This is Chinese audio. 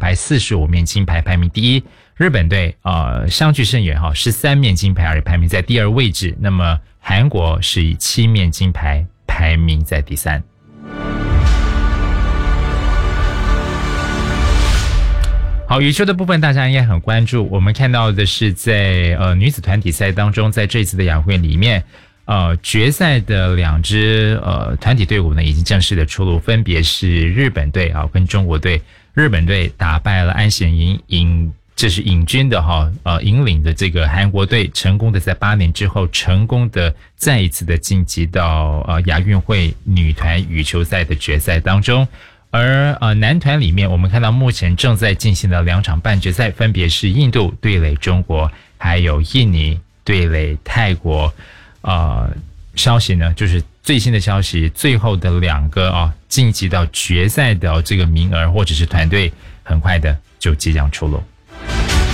牌45面金牌，排名第一。日本队相距甚远13面金牌而排名在第2位置。那么韩国是以7面金牌排名在第3。好，羽球的部分大家应该很关注。我们看到的是在女子团体赛当中，在这次的亚运会里面，决赛的2支团体队伍呢已经正式的出炉，分别是日本队跟中国队。日本队打败了安显莹，这是引军的引领的这个韩国队，成功的在8年之后成功的再一次的晋级到亚运会女团羽球赛的决赛当中。而男团里面，我们看到目前正在进行的2场半决赛，分别是印度对垒中国，还有印尼对垒泰国。消息呢，就是最新的消息，最后的2个晋级到决赛的这个名额或者是团队，很快的就即将出炉。